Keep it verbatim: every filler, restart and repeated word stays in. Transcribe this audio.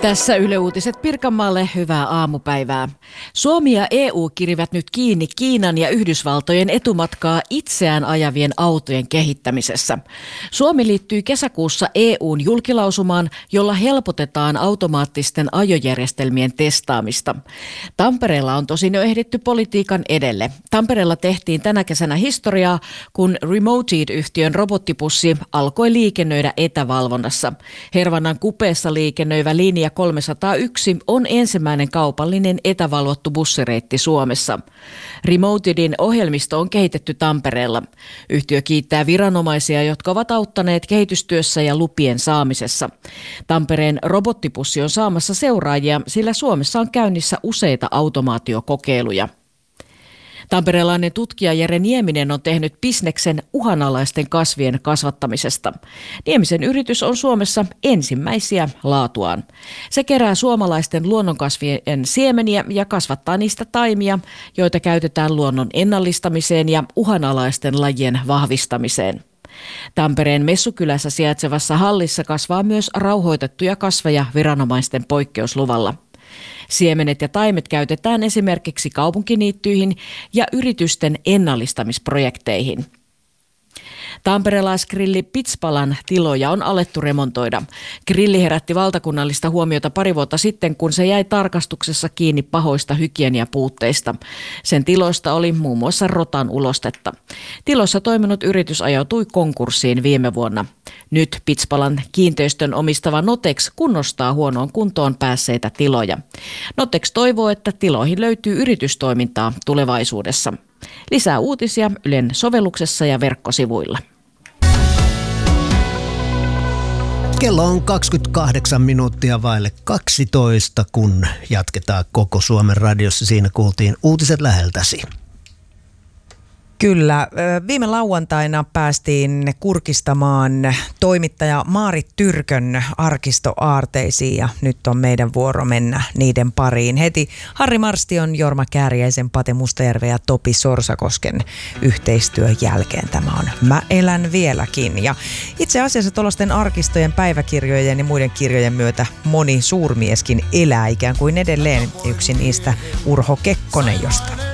Tässä Yle Uutiset Pirkanmaalle, hyvää aamupäivää. Suomi ja E U kirivät nyt kiinni Kiinan ja Yhdysvaltojen etumatkaa itseään ajavien autojen kehittämisessä. Suomi liittyy kesäkuussa E U:n julkilausumaan, jolla helpotetaan automaattisten ajojärjestelmien testaamista. Tampereella on tosin jo ehditty politiikan edelle. Tampereella tehtiin tänä kesänä historiaa, kun Remoted-yhtiön robottipussi alkoi liikennöidä etävalvonnassa. Hervannan kupeessa liikennöivä linja kolmesataayksi on ensimmäinen kaupallinen etävalvottu bussireitti Suomessa. Remotedin ohjelmisto on kehitetty Tampereella. Yhtiö kiittää viranomaisia, jotka ovat auttaneet kehitystyössä ja lupien saamisessa. Tampereen robottipussi on saamassa seuraajia, sillä Suomessa on käynnissä useita automaatiokokeiluja. Tamperelainen tutkija Jere Nieminen on tehnyt bisneksen uhanalaisten kasvien kasvattamisesta. Niemisen yritys on Suomessa ensimmäisiä laatuaan. Se kerää suomalaisten luonnonkasvien siemeniä ja kasvattaa niistä taimia, joita käytetään luonnon ennallistamiseen ja uhanalaisten lajien vahvistamiseen. Tampereen Messukylässä sijaitsevassa hallissa kasvaa myös rauhoitettuja kasveja viranomaisten poikkeusluvalla. Siemenet ja taimet käytetään esimerkiksi kaupunkiniittyihin ja yritysten ennallistamisprojekteihin. Tamperelaisgrilli Pitspalan tiloja on alettu remontoida. Grilli herätti valtakunnallista huomiota pari vuotta sitten, kun se jäi tarkastuksessa kiinni pahoista hygieniapuutteista. Sen tiloista oli muun muassa rotan ulostetta. Tiloissa toiminut yritys ajautui konkurssiin viime vuonna. Nyt Pitspalan kiinteistön omistava Notex kunnostaa huonoon kuntoon päässeitä tiloja. Notex toivoo, että tiloihin löytyy yritystoimintaa tulevaisuudessa. Lisää uutisia Ylen sovelluksessa ja verkkosivuilla. Kello on kaksikymmentäkahdeksan minuuttia vaille kaksitoista, kun jatketaan Koko Suomen radiossa. Siinä kuultiin uutiset läheltäsi. Kyllä. Viime lauantaina päästiin kurkistamaan toimittaja Maarit Tyrkön arkistoaarteisiin ja nyt on meidän vuoro mennä niiden pariin. Heti Harri Marstion, Jorma Kääriäisen, Pate Mustajärven ja Topi Sorsakosken yhteistyön jälkeen tämä on Mä elän vieläkin. Ja itse asiassa tuollaisten arkistojen, päiväkirjojen ja muiden kirjojen myötä moni suurmieskin elää ikään kuin edelleen. Yksi niistä Urho Kekkonen, josta